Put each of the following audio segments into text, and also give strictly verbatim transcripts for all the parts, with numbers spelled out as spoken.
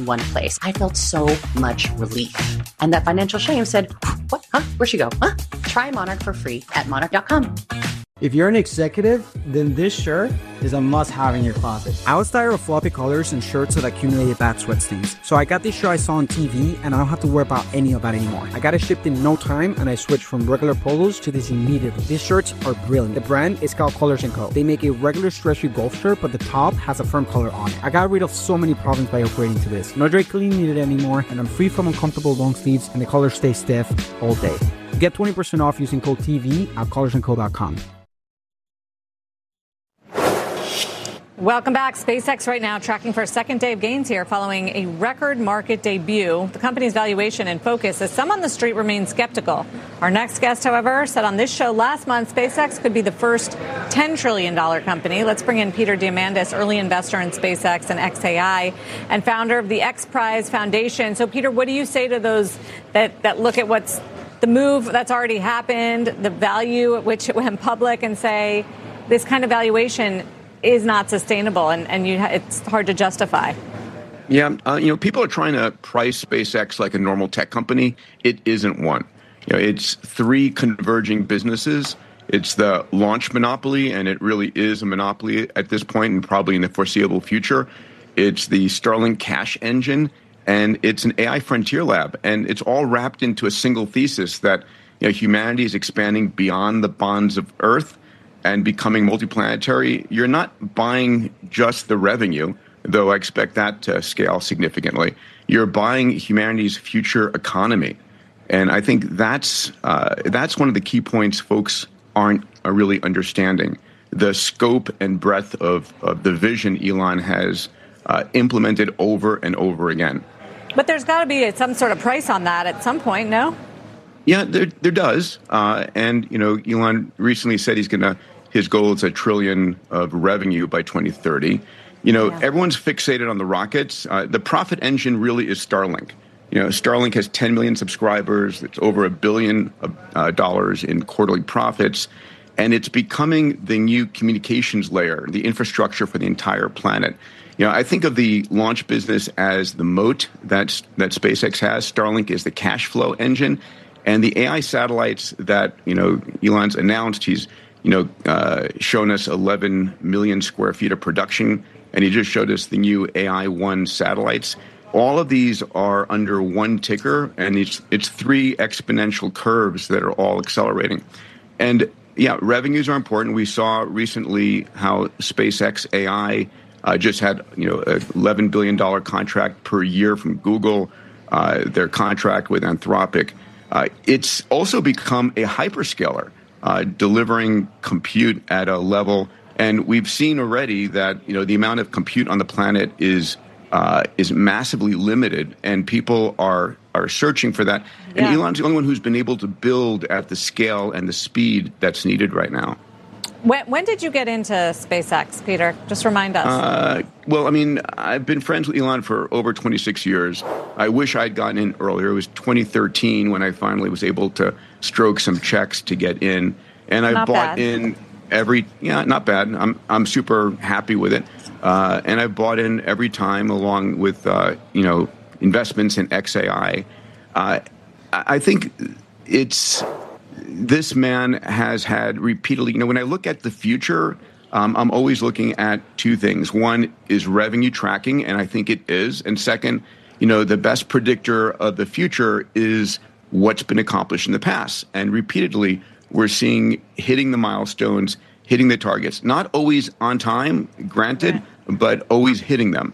one place. I felt so much relief. And that financial shame said, what? Huh? Where'd she go? Huh? Try Monarch for free at monarch dot com. If you're an executive, then this shirt is a must-have in your closet. I was tired of floppy colors and shirts that accumulated bad sweat stains. So I got this shirt I saw on T V, and I don't have to worry about any of that anymore. I got it shipped in no time, and I switched from regular polos to this immediately. These shirts are brilliant. The brand is called Colors and Co. They make a regular stretchy golf shirt, but the top has a firm color on it. I got rid of so many problems by upgrading to this. No dry clean needed anymore, and I'm free from uncomfortable long sleeves, and the colors stay stiff all day. Get twenty percent off using code T V at colors and co dot com. Welcome back. SpaceX right now tracking for a second day of gains here following a record market debut. The company's valuation in focus as some on the street remain skeptical. Our next guest, however, said on this show last month SpaceX could be the first ten trillion dollars company. Let's bring in Peter Diamandis, early investor in SpaceX and X A I and founder of the X Prize Foundation. So, Peter, what do you say to those that, that look at what's the move that's already happened, the value at which it went public, and say this kind of valuation is not sustainable, and, and you, it's hard to justify? Yeah, uh, you know, people are trying to price SpaceX like a normal tech company. It isn't one. You know, it's three converging businesses. It's the launch monopoly, and it really is a monopoly at this point and probably in the foreseeable future. It's the Starlink cash engine, and it's an A I frontier lab. And it's all wrapped into a single thesis that, you know, humanity is expanding beyond the bonds of Earth and becoming multiplanetary. You're not buying just the revenue, though I expect that to scale significantly. You're buying humanity's future economy. And I think that's uh, that's one of the key points folks aren't are really understanding. The scope and breadth of, of the vision Elon has uh, implemented over and over again. But there's got to be some sort of price on that at some point, no? Yeah, there, there does. Uh, and, you know, Elon recently said he's going to, his goal is a trillion of revenue by twenty thirty. You know, yeah. Everyone's fixated on the rockets. Uh, the profit engine really is Starlink. You know, Starlink has ten million subscribers. It's over a billion uh, dollars in quarterly profits. And it's becoming the new communications layer, the infrastructure for the entire planet. You know, I think of the launch business as the moat that's, that SpaceX has. Starlink is the cash flow engine. And the A I satellites that, you know, Elon's announced, he's, you know, uh, shown us eleven million square feet of production, and he just showed us the new A I one satellites. All of these are under one ticker, and it's, it's three exponential curves that are all accelerating. And, yeah, revenues are important. We saw recently how SpaceX A I uh, just had, you know, an eleven billion dollars contract per year from Google, uh, their contract with Anthropic. Uh, it's also become a hyperscaler, uh, delivering compute at a level, and we've seen already that, you know, the amount of compute on the planet is uh, is massively limited, and people are are searching for that. And yeah. Elon's the only one who's been able to build at the scale and the speed that's needed right now. When, when did you get into SpaceX, Peter? Just remind us. Uh, well, I mean, I've been friends with Elon for over twenty-six years. I wish I'd gotten in earlier. It was twenty thirteen when I finally was able to stroke some checks to get in. And I not bought bad. in every, yeah, not bad. I'm I'm super happy with it. Uh, and I bought in every time along with, uh, you know, investments in X A I. Uh, I think it's... This man has had repeatedly, you know, when I look at the future, um, I'm always looking at two things. One is revenue tracking, and I think it is. And second, you know, the best predictor of the future is what's been accomplished in the past. And repeatedly, we're seeing hitting the milestones, hitting the targets, not always on time, granted, yeah. but always hitting them.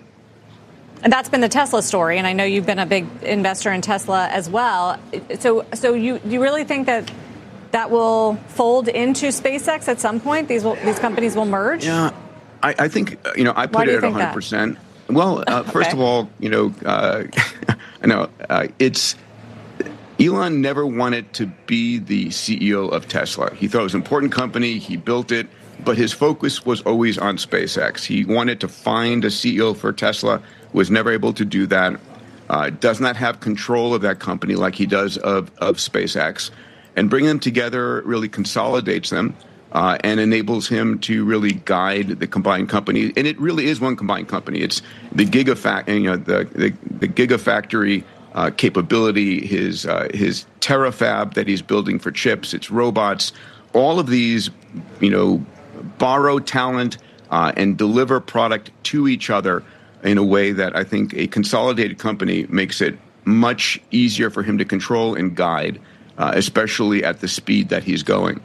And that's been the Tesla story. And I know you've been a big investor in Tesla as well. So, so you, you really think that that will fold into SpaceX at some point? These will, these companies will merge? Yeah, I, I think, you know, I put it at one hundred percent. That? Well, uh, okay. First of all, you know, uh, I know uh, it's, Elon never wanted to be the C E O of Tesla. He thought it was an important company. He built it, but his focus was always on SpaceX. He wanted to find a C E O for Tesla, was never able to do that, uh, does not have control of that company like he does of, of SpaceX. And bringing them together really consolidates them. uh, and enables him to really guide the combined company. And it really is one combined company. It's the gigafact, you know, the the, the gigafactory uh, capability, his uh, his terafab that he's building for chips, its robots, all of these, you know, borrow talent uh, and deliver product to each other in a way that I think a consolidated company makes it much easier for him to control and guide, uh, especially at the speed that he's going.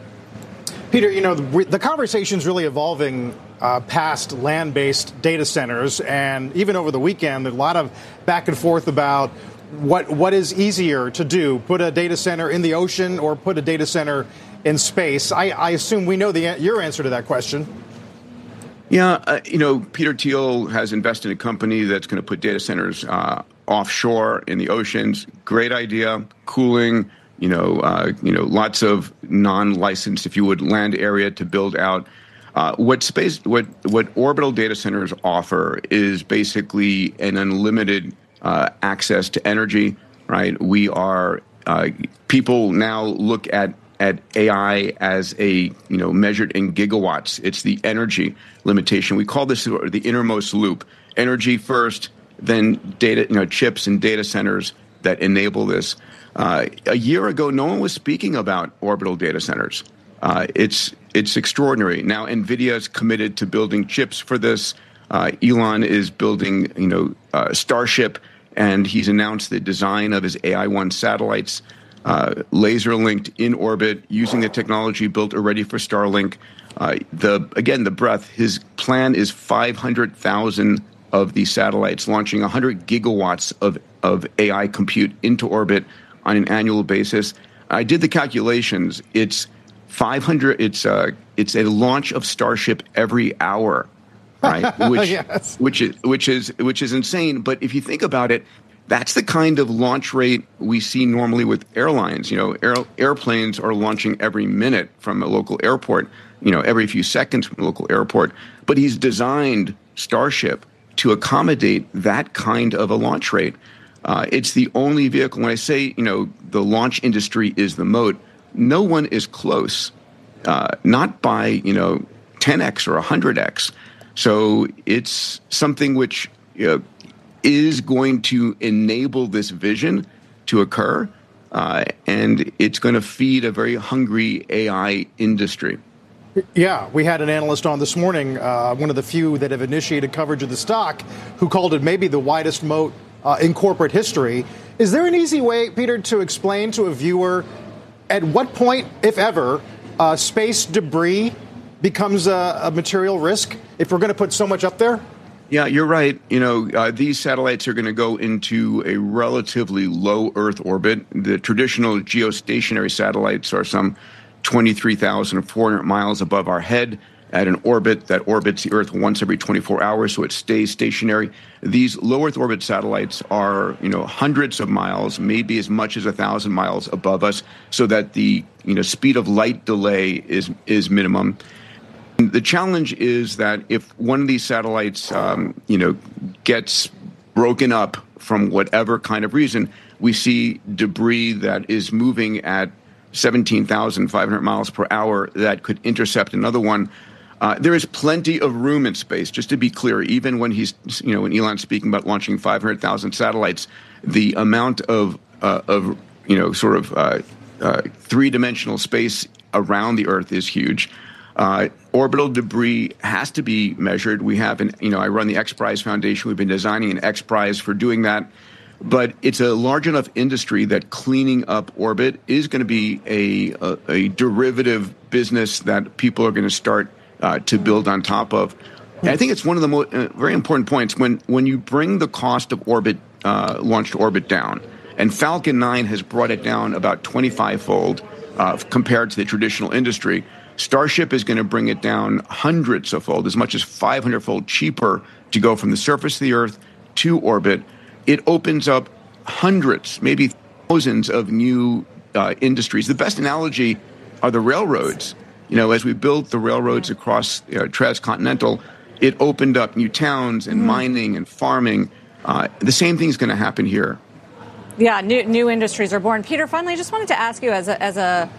Peter, you know, the, the conversation's really evolving uh, past land-based data centers, and even over the weekend, there's a lot of back and forth about what what is easier to do, put a data center in the ocean or put a data center in space. I, I assume we know the your answer to that question. Yeah, uh, you know, Peter Thiel has invested in a company that's going to put data centers uh, offshore in the oceans. Great idea, cooling, you know, uh, you know, lots of non-licensed, if you would, land area to build out. Uh, what space, what what orbital data centers offer is basically an unlimited uh, access to energy. Right? We are uh, people now look at. at A I as a, you know, measured in gigawatts. It's the energy limitation. We call this the innermost loop. Energy first, then data, you know, chips and data centers that enable this. Uh, a year ago, no one was speaking about orbital data centers. Uh, it's it's extraordinary. Now, NVIDIA is committed to building chips for this. Uh, Elon is building, you know, uh, Starship, and he's announced the design of his A I one satellites. Uh, laser linked in orbit using the technology built already for Starlink. Uh, the again, the breadth. His plan is five hundred thousand of these satellites, launching one hundred gigawatts of, of A I compute into orbit on an annual basis. I did the calculations. It's five hundred. It's uh, it's a launch of Starship every hour, right? Which yes. which is which is which is insane. But if you think about it, that's the kind of launch rate we see normally with airlines. You know, air, airplanes are launching every minute from a local airport, you know, every few seconds from a local airport. But he's designed Starship to accommodate that kind of a launch rate. Uh, it's the only vehicle. When I say, you know, the launch industry is the moat, no one is close, uh, not by, you know, ten x or one hundred x. So it's something which, you know, is going to enable this vision to occur, uh, and it's going to feed a very hungry A I industry. Yeah, we had an analyst on this morning, uh, one of the few that have initiated coverage of the stock, who called it maybe the widest moat uh, in corporate history. Is there an easy way, Peter, to explain to a viewer at what point, if ever, uh, space debris becomes a, a material risk if we're going to put so much up there? Yeah, you're right. You know, uh, these satellites are going to go into a relatively low Earth orbit. The traditional geostationary satellites are some twenty-three thousand four hundred miles above our head at an orbit that orbits the Earth once every twenty-four hours, so it stays stationary. These low Earth orbit satellites are, you know, hundreds of miles, maybe as much as a thousand miles above us, so that the, you know, speed of light delay is is minimum. The challenge is that if one of these satellites, um, you know, gets broken up from whatever kind of reason, we see debris that is moving at seventeen thousand five hundred miles per hour that could intercept another one. Uh, there is plenty of room in space, just to be clear. Even when he's, you know, when Elon's speaking about launching five hundred thousand satellites, the amount of, uh, of you know, sort of uh, uh, three-dimensional space around the Earth is huge. Uh, orbital debris has to be measured. We have, an, you know, I run the X Prize Foundation. We've been designing an X Prize for doing that. But it's a large enough industry that cleaning up orbit is going to be a, a, a derivative business that people are going to start uh, to build on top of. And I think it's one of the most uh, very important points when, when you bring the cost of orbit, uh, launched orbit down, and Falcon nine has brought it down about twenty-five fold uh, compared to the traditional industry. Starship is going to bring it down hundreds of fold, as much as five hundred fold cheaper to go from the surface of the Earth to orbit. It opens up hundreds, maybe thousands of new uh, industries. The best analogy are the railroads. You know, as we built the railroads across uh, transcontinental, it opened up new towns and mm. mining and farming. Uh, the same thing is going to happen here. Yeah, new, new industries are born. Peter, finally, I just wanted to ask you as a, as a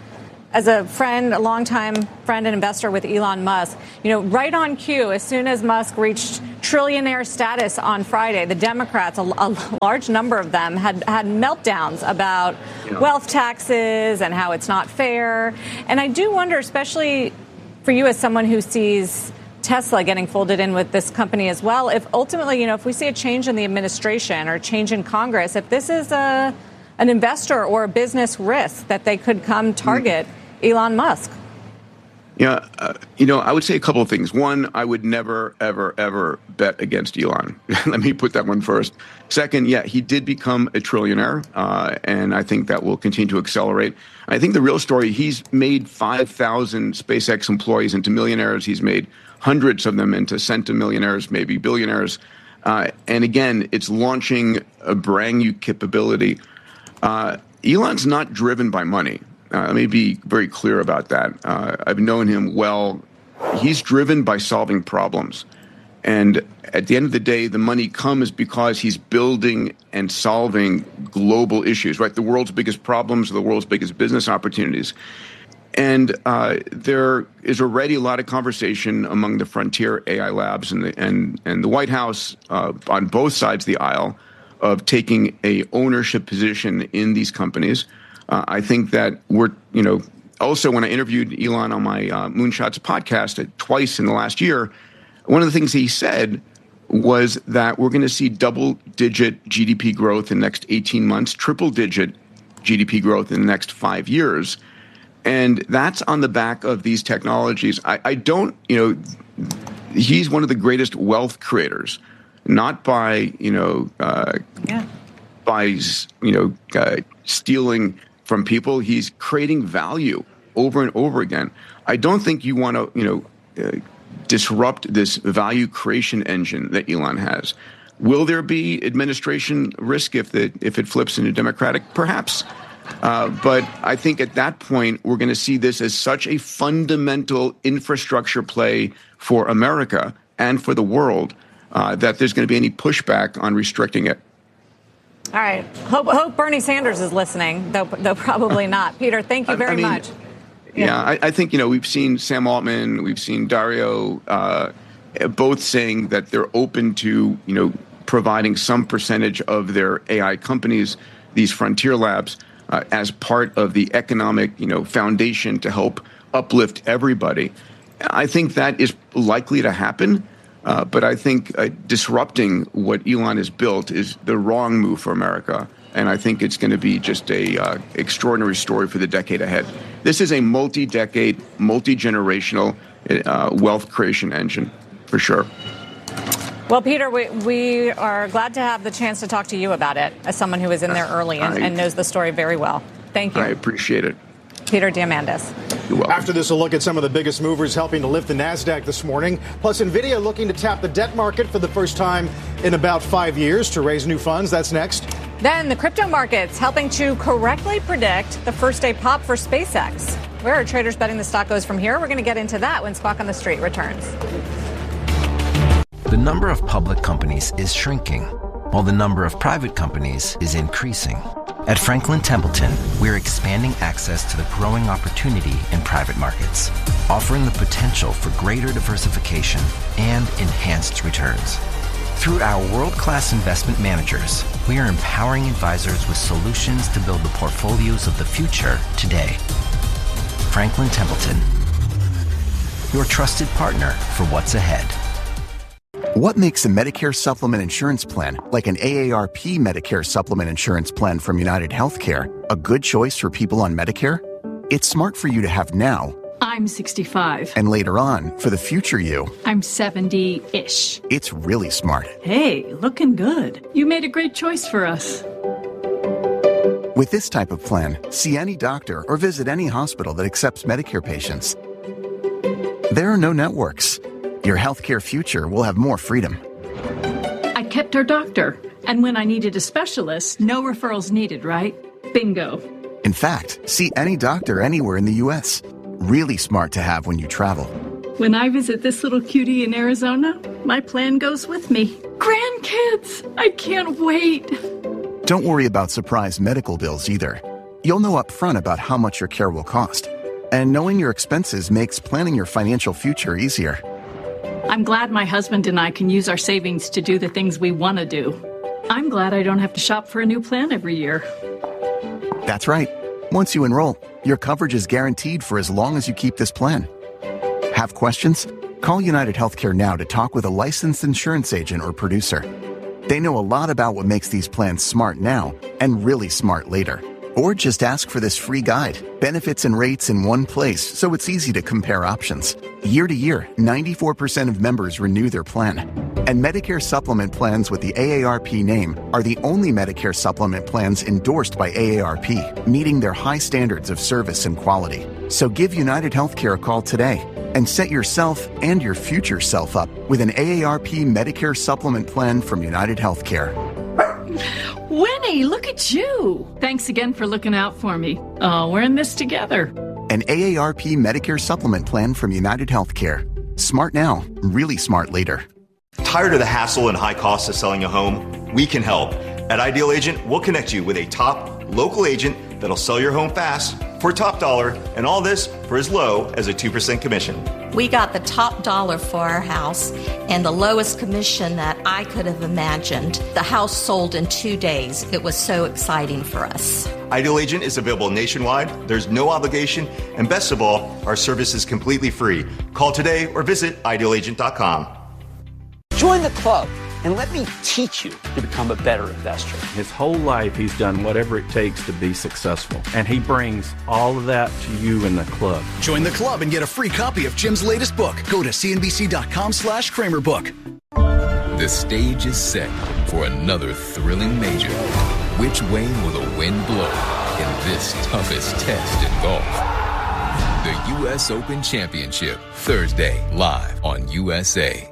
as a friend, a longtime friend and investor with Elon Musk, you know, right on cue, as soon as Musk reached trillionaire status on Friday, the Democrats, a, a large number of them, had had meltdowns about yeah. wealth taxes and how it's not fair. And I do wonder, especially for you as someone who sees Tesla getting folded in with this company as well, if ultimately, you know, if we see a change in the administration or change in Congress, if this is a an investor or a business risk that they could come target mm. Elon Musk. Yeah, uh, you know, I would say a couple of things. One, I would never, ever, ever bet against Elon. Let me put that one first. Second, yeah, he did become a trillionaire, uh, and I think that will continue to accelerate. I think the real story, he's made five thousand SpaceX employees into millionaires. He's made hundreds of them into centimillionaires, maybe billionaires. Uh, and again, it's launching a brand new capability. Uh, Elon's not driven by money. Uh, let me be very clear about that. Uh, I've known him well. He's driven by solving problems. And at the end of the day, the money comes because he's building and solving global issues, right? The world's biggest problems, the world's biggest business opportunities. And uh, there is already a lot of conversation among the frontier A I labs and the, and, and the White House uh, on both sides of the aisle of taking a ownership position in these companies. Uh, I think that we're, you know, also when I interviewed Elon on my uh, Moonshots podcast uh, twice in the last year, one of the things he said was that we're going to see double-digit G D P growth in the next eighteen months, triple-digit G D P growth in the next five years. And that's on the back of these technologies. I, I don't, you know, he's one of the greatest wealth creators, not by, you know, uh, yeah. by, you know, uh, stealing from people. He's creating value over and over again. I don't think you want to, you know, uh, disrupt this value creation engine that Elon has. Will there be administration risk if the if it flips into Democratic? Perhaps. Uh, but I think at that point, we're going to see this as such a fundamental infrastructure play for America and for the world uh, that there's going to be any pushback on restricting it. All right. Hope, hope Bernie Sanders is listening, though, though probably not. Peter, thank you very I mean, much. Yeah, yeah I, I think, you know, we've seen Sam Altman, we've seen Dario, uh, both saying that they're open to, you know, providing some percentage of their A I companies, these frontier labs, uh, as part of the economic, you know, foundation to help uplift everybody. I think that is likely to happen. Uh, but I think uh, disrupting what Elon has built is the wrong move for America. And I think it's going to be just a uh, extraordinary story for the decade ahead. This is a multi-decade, multi-generational uh, wealth creation engine, for sure. Well, Peter, we, we are glad to have the chance to talk to you about it as someone who was in there early and, I, and knows the story very well. Thank you. I appreciate it. Peter Diamandis. After this, a look at some of the biggest movers helping to lift the NASDAQ this morning. Plus, NVIDIA looking to tap the debt market for the first time in about five years to raise new funds. That's next. Then the crypto markets helping to correctly predict the first day pop for SpaceX. Where are traders betting the stock goes from here? We're going to get into that when Squawk on the Street returns. The number of public companies is shrinking, while the number of private companies is increasing. At Franklin Templeton, we're expanding access to the growing opportunity in private markets, offering the potential for greater diversification and enhanced returns. Through our world-class investment managers, we are empowering advisors with solutions to build the portfolios of the future today. Franklin Templeton, your trusted partner for what's ahead. What makes a Medicare supplement insurance plan, like an A A R P Medicare supplement insurance plan from United Healthcare, a good choice for people on Medicare? It's smart for you to have now. I'm sixty-five. And later on, for the future you. I'm seventy-ish. It's really smart. Hey, looking good. You made a great choice for us. With this type of plan, see any doctor or visit any hospital that accepts Medicare patients. There are no networks. Your healthcare future will have more freedom. I kept our doctor. And when I needed a specialist, no referrals needed, right? Bingo. In fact, see any doctor anywhere in the U S. Really smart to have when you travel. When I visit this little cutie in Arizona, my plan goes with me. Grandkids! I can't wait. Don't worry about surprise medical bills either. You'll know up front about how much your care will cost. And knowing your expenses makes planning your financial future easier. I'm glad my husband and I can use our savings to do the things we want to do. I'm glad I don't have to shop for a new plan every year. That's right. Once you enroll, your coverage is guaranteed for as long as you keep this plan. Have questions? Call United Healthcare now to talk with a licensed insurance agent or producer. They know a lot about what makes these plans smart now and really smart later. Or just ask for this free guide, benefits and rates in one place, so it's easy to compare options. Year to year, ninety-four percent of members renew their plan. And Medicare supplement plans with the A A R P name are the only Medicare supplement plans endorsed by A A R P, meeting their high standards of service and quality. So give United Healthcare a call today and set yourself and your future self up with an A A R P Medicare supplement plan from United Healthcare. Winnie, look at you. Thanks again for looking out for me. Oh, we're in this together. An A A R P Medicare supplement plan from United Healthcare. Smart now, really smart later. Tired of the hassle and high costs of selling a home? We can help. At Ideal Agent, we'll connect you with a top local agent that'll sell your home fast for top dollar, and all this for as low as a two percent commission. We got the top dollar for our house and the lowest commission that I could have imagined. The house sold in two days. It was so exciting for us. Ideal Agent is available nationwide. There's no obligation. And best of all, our service is completely free. Call today or visit ideal agent dot com. Join the club and let me teach you to become a better investor. His whole life, he's done whatever it takes to be successful. And he brings all of that to you in the club. Join the club and get a free copy of Jim's latest book. Go to C N B C dot com slash Kramer book. The stage is set for another thrilling major. Which way will the wind blow in this toughest test in golf? The U S Open Championship, Thursday, live on U S A.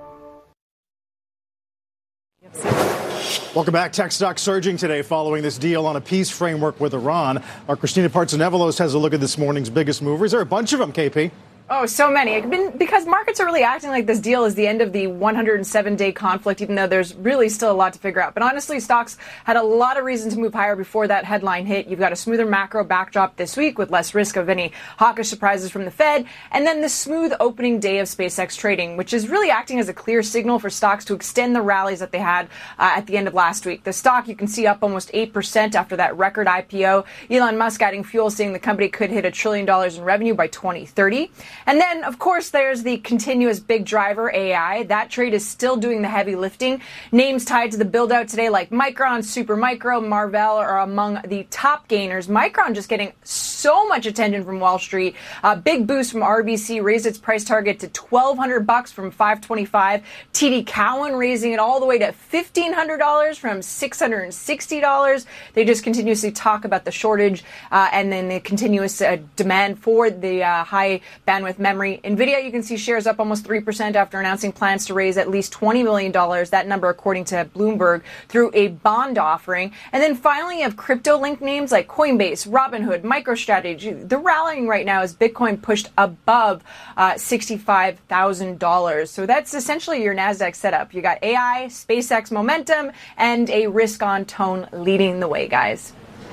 Welcome back. Tech stock surging today following this deal on a peace framework with Iran. Our Christina Partsenevelos has a look at this morning's biggest movers. There are a bunch of them, K P. Oh, so many. It's been because markets are really acting like this deal is the end of the one hundred seven day conflict, even though there's really still a lot to figure out. But honestly, stocks had a lot of reason to move higher before that headline hit. You've got a smoother macro backdrop this week with less risk of any hawkish surprises from the Fed. And then the smooth opening day of SpaceX trading, which is really acting as a clear signal for stocks to extend the rallies that they had uh, at the end of last week. The stock, you can see, up almost eight percent after that record I P O. Elon Musk adding fuel, saying the company could hit a trillion dollars in revenue by twenty thirty. And then, of course, there's the continuous big driver, A I. That trade is still doing the heavy lifting. Names tied to the build-out today like Micron, Supermicro, Marvell are among the top gainers. Micron just getting so much attention from Wall Street. A big boost from R B C, raised its price target to twelve hundred bucks from five twenty-five. T D Cowen raising it all the way to fifteen hundred dollars from six hundred sixty dollars. They just continuously talk about the shortage uh, and then the continuous uh, demand for the uh, high bandwidth memory. NVIDIA, you can see shares up almost three percent after announcing plans to raise at least twenty million dollars. That number, according to Bloomberg, through a bond offering. And then finally, you have crypto-linked names like Coinbase, Robinhood, MicroStrategy. They're rallying right now as Bitcoin pushed above uh, sixty-five thousand dollars. So that's essentially your NASDAQ setup. You got A I, SpaceX momentum, and a risk-on tone leading the way, guys.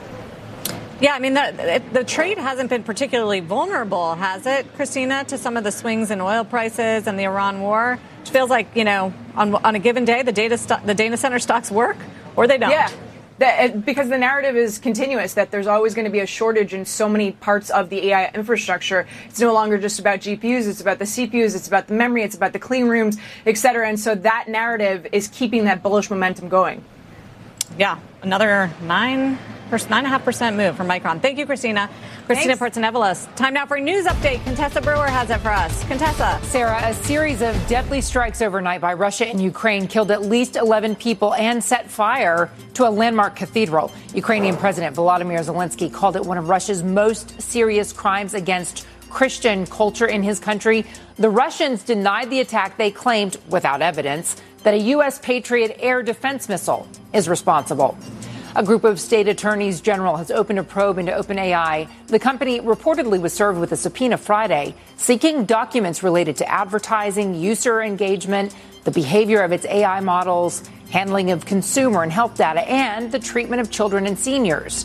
Yeah, I mean, the, the trade hasn't been particularly vulnerable, has it, Christina, to some of the swings in oil prices and the Iran war? It feels like, you know, on, on a given day, the data st- the data center stocks work or they don't. Yeah. That, because the narrative is continuous, that there's always going to be a shortage in so many parts of the A I infrastructure. It's no longer just about G P Us. It's about the C P Us. It's about the memory. It's about the clean rooms, et cetera. And so that narrative is keeping that bullish momentum going. Yeah, another nine Nine and a half percent move from Micron. Thank you, Christina. Christina Partsenevelos. Time now for a news update. Contessa Brewer has it for us. Contessa. Sarah, a series of deadly strikes overnight by Russia and Ukraine killed at least eleven people and set fire to a landmark cathedral. Ukrainian President Volodymyr Zelensky called it one of Russia's most serious crimes against Christian culture in his country. The Russians denied the attack. They claimed, without evidence, that a U S Patriot air defense missile is responsible. A group of state attorneys general has opened a probe into OpenAI. The company reportedly was served with a subpoena Friday, seeking documents related to advertising, user engagement, the behavior of its A I models, handling of consumer and health data, and the treatment of children and seniors.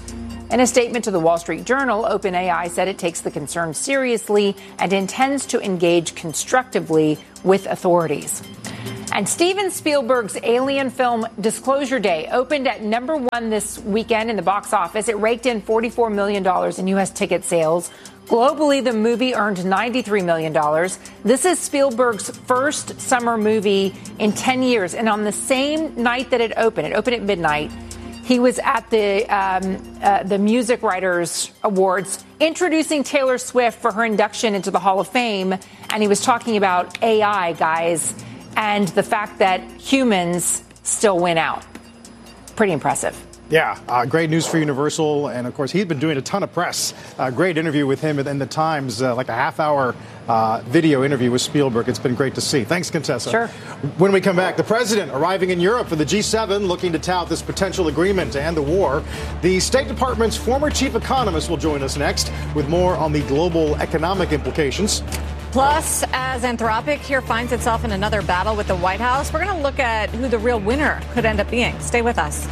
In a statement to the Wall Street Journal, OpenAI said it takes the concern seriously and intends to engage constructively with authorities. And Steven Spielberg's alien film Disclosure Day opened at number one this weekend in the box office. It raked in forty-four million dollars in U S ticket sales. Globally, the movie earned ninety-three million dollars. This is Spielberg's first summer movie in ten years. And on the same night that it opened, it opened at midnight, he was at the um, uh, the Music Writers Awards introducing Taylor Swift for her induction into the Hall of Fame. And he was talking about A I, guys, and the fact that humans still win out. Pretty impressive. Yeah, uh, great news for Universal. And, of course, he's been doing a ton of press. Uh, great interview with him in the Times, uh, like a half-hour uh, video interview with Spielberg. It's been great to see. Thanks, Contessa. Sure. When we come back, the president arriving in Europe for the G seven, looking to tout this potential agreement to end the war. The State Department's former chief economist will join us next with more on the global economic implications. Plus, as Anthropic here finds itself in another battle with the White House, we're going to look at who the real winner could end up being. Stay with us.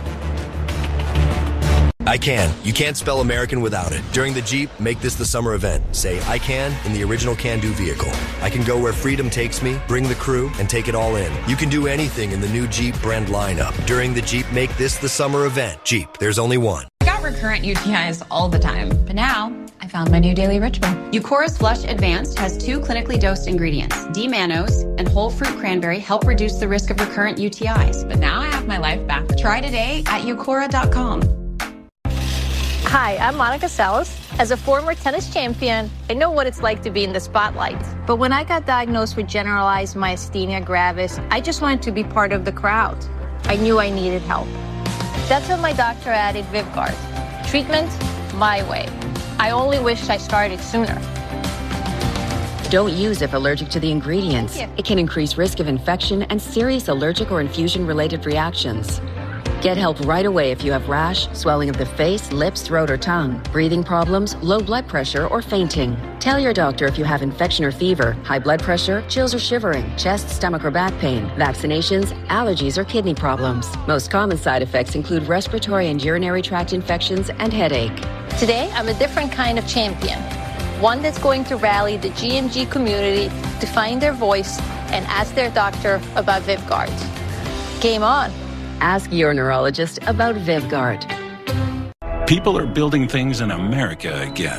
I Can. You can't spell American without it. During the Jeep Make This the Summer event, say I Can in the original Can-Do vehicle. I can go where freedom takes me, bring the crew, and take it all in. You can do anything in the new Jeep brand lineup. During the Jeep Make This the Summer event. Jeep, there's only one. I got recurrent U T Is all the time, but now I found my new daily ritual. Eucora's Flush Advanced has two clinically dosed ingredients. D-mannose and whole fruit cranberry help reduce the risk of recurrent U T Is. But now I have my life back. Try today at eucora dot com. Hi, I'm Monica Seles. As a former tennis champion, I know what it's like to be in the spotlight. But when I got diagnosed with generalized myasthenia gravis, I just wanted to be part of the crowd. I knew I needed help. That's when my doctor added Vyvgart. Treatment, my way. I only wish I started sooner. Don't use if allergic to the ingredients. It can increase risk of infection and serious allergic or infusion-related reactions. Get help right away if you have rash, swelling of the face, lips, throat, or tongue, breathing problems, low blood pressure, or fainting. Tell your doctor if you have infection or fever, high blood pressure, chills or shivering, chest, stomach, or back pain, vaccinations, allergies, or kidney problems. Most common side effects include respiratory and urinary tract infections and headache. Today, I'm a different kind of champion. One that's going to rally the G M G community to find their voice and ask their doctor about Vyvgart. Game on. Ask your neurologist about Vyvgart. People are building things in America again,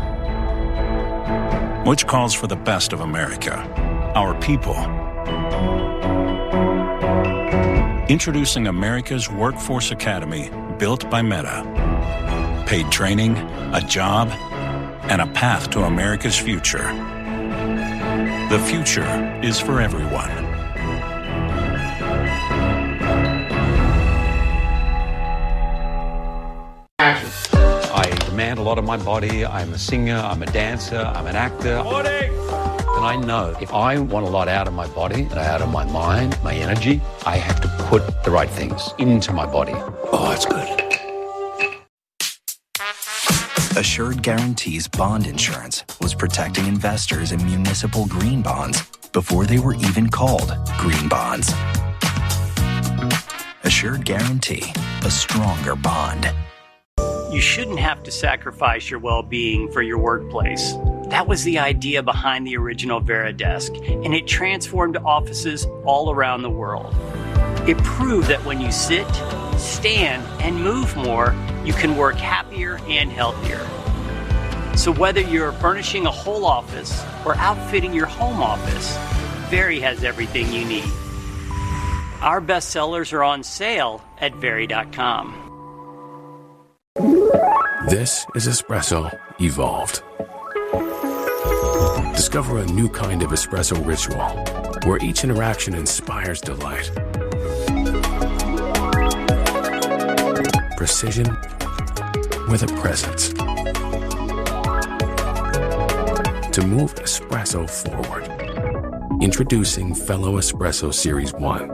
which calls for the best of America, our people. Introducing America's Workforce Academy, built by Meta. Paid training, a job, and a path to America's future. The future is for everyone. I demand a lot of my body. I'm a singer, I'm a dancer, I'm an actor. Morning. And I know if I want a lot out of my body, out of my mind, my energy, I have to put the right things into my body. Oh, that's good. Assured Guaranty's bond insurance was protecting investors in municipal green bonds before they were even called green bonds. Assured Guaranty, a stronger bond. You shouldn't have to sacrifice your well-being for your workplace. That was the idea behind the original Veridesk, and it transformed offices all around the world. It proved that when you sit, stand, and move more, you can work happier and healthier. So whether you're furnishing a whole office or outfitting your home office, Very has everything you need. Our best sellers are on sale at Very dot com. This is Espresso Evolved. Discover a new kind of espresso ritual where each interaction inspires delight. Precision with a presence. To move espresso forward. Introducing Fellow Espresso Series one.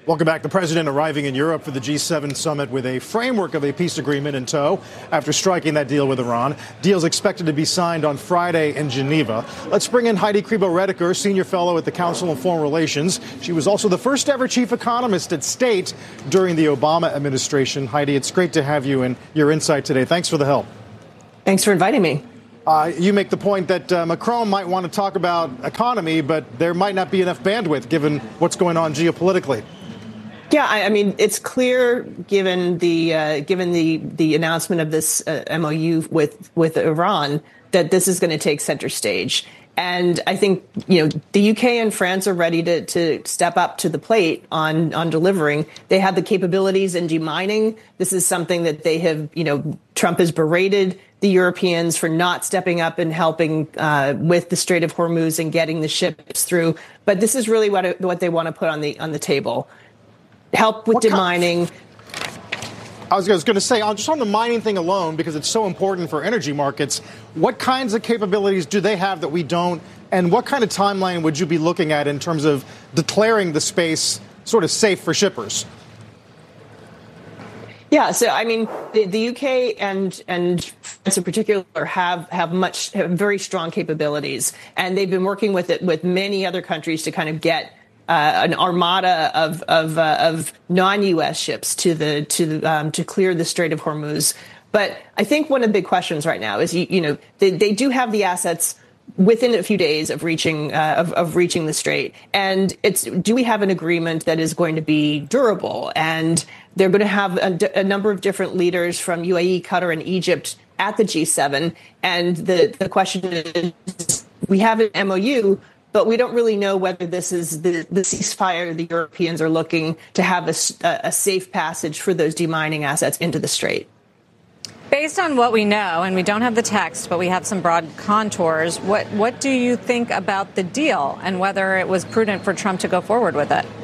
Welcome back. The president arriving in Europe for the G seven summit with a framework of a peace agreement in tow after striking that deal with Iran. Deal's expected to be signed on Friday in Geneva. Let's bring in Heidi Kribo-Redeker, senior fellow at the Council on Foreign Relations. She was also the first ever chief economist at State during the Obama administration. Heidi, it's great to have you and your insight today. Thanks for the help. Thanks for inviting me. Uh, you make the point that uh, Macron might want to talk about economy, but there might not be enough bandwidth given what's going on geopolitically. Yeah, I, I mean, it's clear, given the uh, given the the announcement of this uh, M O U with with Iran, that this is going to take center stage. And I think, you know, the U K and France are ready to to step up to the plate on on delivering. They have the capabilities in demining. This is something that they have, you know, Trump has berated the Europeans for not stepping up and helping uh, with the Strait of Hormuz and getting the ships through. But this is really what what they want to put on the on the table. Help with demining. I was going to say, just on the mining thing alone, because it's so important for energy markets, what kinds of capabilities do they have that we don't? And what kind of timeline would you be looking at in terms of declaring the space sort of safe for shippers? Yeah, so I mean, the, the U K and and France in particular have have much have very strong capabilities, and they've been working with it with many other countries to kind of get Uh, an armada of of, uh, of non-U S ships to the to um, to clear the Strait of Hormuz. But I think one of the big questions right now is, you, you know, they, they do have the assets within a few days of reaching uh, of, of reaching the Strait, and it's do we have an agreement that is going to be durable? And they're going to have a, a number of different leaders from U A E, Qatar, and Egypt at the G seven, and the the question is, we have an M O U. But we don't really know whether this is the, the ceasefire the Europeans are looking to have a, a safe passage for those demining assets into the Strait. Based on what we know, and we don't have the text, but we have some broad contours, what, what do you think about the deal and whether it was prudent for Trump to go forward with it?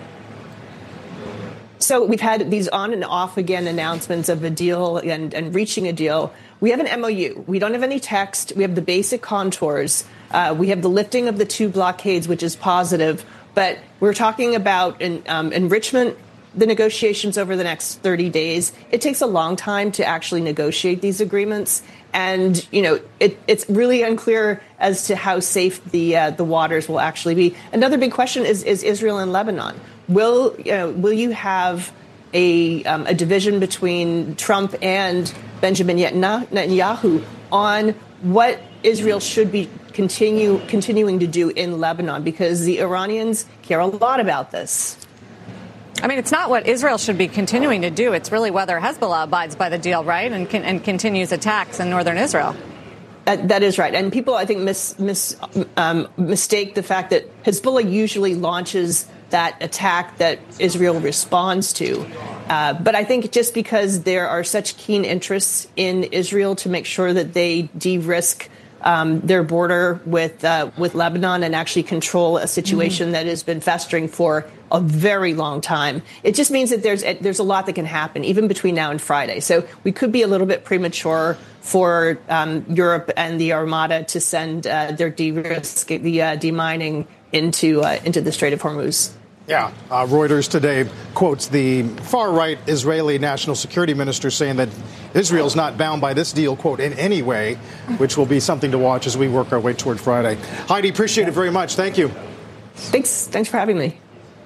So we've had these on and off again announcements of a deal and, and reaching a deal. We have an M O U. We don't have any text. We have the basic contours. Uh, we have the lifting of the two blockades, which is positive. But we're talking about in, um, enrichment, the negotiations over the next thirty days. It takes a long time to actually negotiate these agreements. And, you know, it, it's really unclear as to how safe the uh, the waters will actually be. Another big question is, is Israel and Lebanon. Will, you know, will you have a, um, a division between Trump and Benjamin Netanyahu on what Israel should be continue continuing to do in Lebanon? Because the Iranians care a lot about this. I mean, it's not what Israel should be continuing to do. It's really whether Hezbollah abides by the deal, right, and, can, and continues attacks in northern Israel. That, that is right. And people, I think, mis, mis, um, mistake the fact that Hezbollah usually launches that attack that Israel responds to. Uh, but I think just because there are such keen interests in Israel to make sure that they de-risk um, their border with uh, with Lebanon and actually control a situation mm-hmm. that has been festering for a very long time, it just means that there's there's a lot that can happen even between now and Friday. So we could be a little bit premature for um, Europe and the Armada to send uh, their de-risk, the uh, demining into uh, into the Strait of Hormuz. Yeah. Uh, Reuters today quotes the far-right Israeli national security minister saying that Israel's not bound by this deal, quote, in any way, which will be something to watch as we work our way toward Friday. Heidi, appreciate it very much. Thank you. Thanks. Thanks for having me.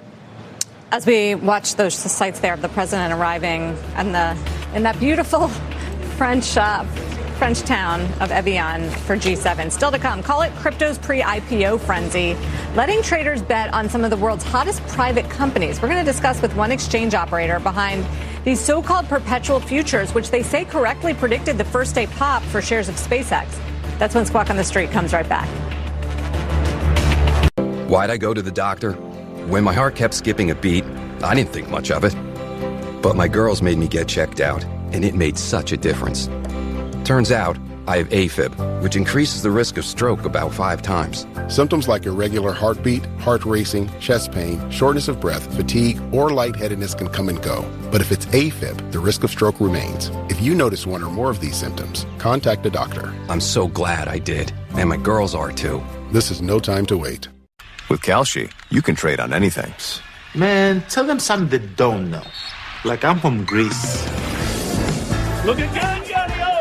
As we watch those sights there of the president arriving and the in that beautiful French uh, French town of Evian for G seven. Still to come, call it crypto's pre-I P O frenzy, letting traders bet on some of the world's hottest private companies. We're going to discuss with one exchange operator behind these so-called perpetual futures, which they say correctly predicted the first day pop for shares of SpaceX. That's when Squawk on the Street comes right back. Why'd I go to the doctor? When my heart kept skipping a beat, I didn't think much of it. But my girls made me get checked out, and it made such a difference. Turns out, I have AFib, which increases the risk of stroke about five times. Symptoms like irregular heartbeat, heart racing, chest pain, shortness of breath, fatigue, or lightheadedness can come and go. But if it's AFib, the risk of stroke remains. If you notice one or more of these symptoms, contact a doctor. I'm so glad I did, and my girls are too. This is no time to wait. With Kalshi, you can trade on anything. Man, tell them something they don't know. Like I'm from Greece. Looking good, Johnny-O!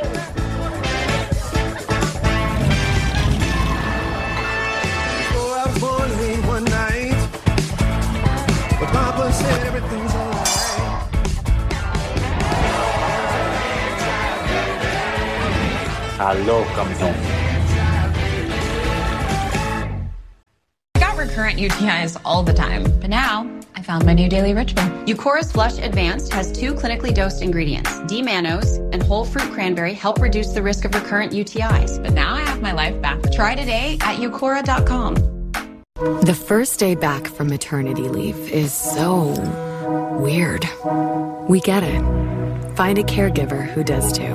Oh, I was born late one night, but Papa said everything's all right. I love coming home. Recurrent U T Is all the time, but now I found my new daily ritual. Eucoris Flush Advanced has two clinically dosed ingredients. D-mannose and whole fruit cranberry help reduce the risk of recurrent U T Is. But now I have my life back. Try today at eucora dot com. The first day back from maternity leave is so weird. We get it. Find a caregiver who does too.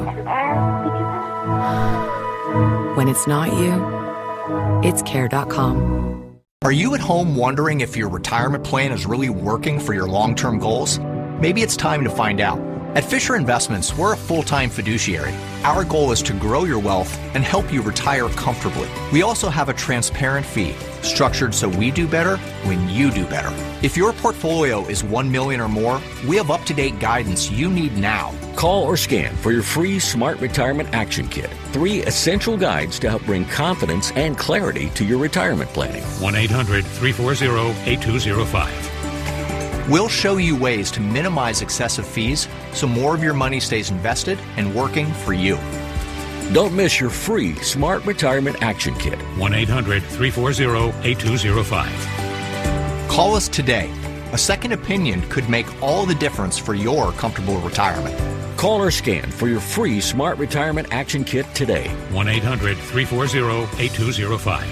When it's not you, it's care dot com. Are you at home wondering if your retirement plan is really working for your long-term goals? Maybe it's time to find out. At Fisher Investments, we're a full-time fiduciary. Our goal is to grow your wealth and help you retire comfortably. We also have a transparent fee, structured so we do better when you do better. If your portfolio is one million dollars or more, we have up-to-date guidance you need now. Call or scan for your free Smart Retirement Action Kit. Three essential guides to help bring confidence and clarity to your retirement planning. one eight hundred three four zero eight two zero five. We'll show you ways to minimize excessive fees so more of your money stays invested and working for you. Don't miss your free Smart Retirement Action Kit. one eight hundred three four zero eight two zero five. Call us today. A second opinion could make all the difference for your comfortable retirement. Call or scan for your free Smart Retirement Action Kit today. one eight hundred three four zero eight two zero five.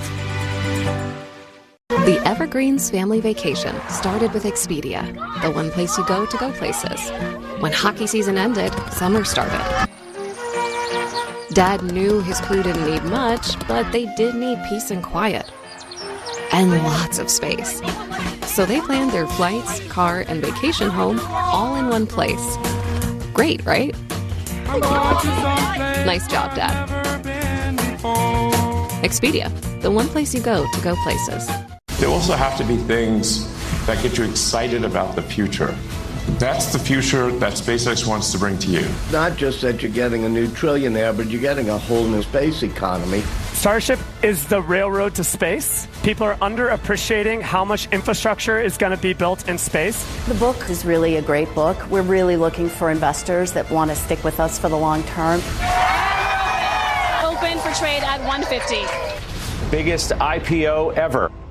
The Evergreens family vacation started with Expedia, the one place you go to go places. When hockey season ended, summer started. Dad knew his crew didn't need much, but they did need peace and quiet. And lots of space. So they planned their flights, car, and vacation home all in one place. Great, right? Nice job, Dad. Expedia, the one place you go to go places. There also have to be things that get you excited about the future. That's the future that SpaceX wants to bring to you. Not just that you're getting a new trillionaire, but you're getting a whole new space economy. Starship is the railroad to space. People are underappreciating how much infrastructure is going to be built in space. The book is really a great book. We're really looking for investors that want to stick with us for the long term. Open for trade at one fifty. Biggest I P O ever.